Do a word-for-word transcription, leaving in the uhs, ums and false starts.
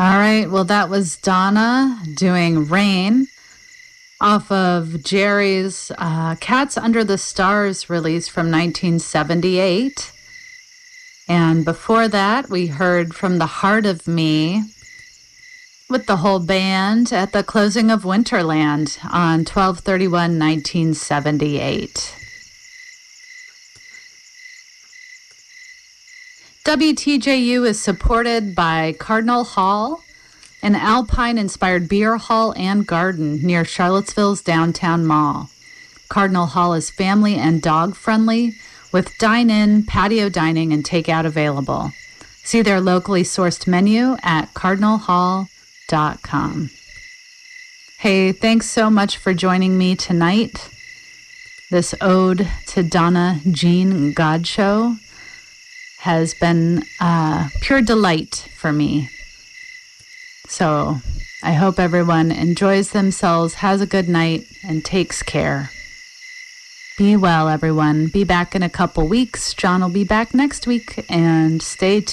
All right. Well, that was Donna doing Rain off of Jerry's uh, Cats Under the Stars release from nineteen seventy-eight. And before that, we heard From the Heart of Me with the whole band at the closing of Winterland on twelve thirty-one nineteen seventy-eight. W T J U is supported by Cardinal Hall, an Alpine-inspired beer hall and garden near Charlottesville's downtown mall. Cardinal Hall is family and dog-friendly, with dine-in, patio dining, and takeout available. See their locally sourced menu at cardinal hall dot com. Hey, thanks so much for joining me tonight. This ode to Donna Jean Godchaux has been uh, pure delight for me. So I hope everyone enjoys themselves, has a good night, and takes care. Be well, everyone. Be back in a couple weeks. John will be back next week, and stay tuned.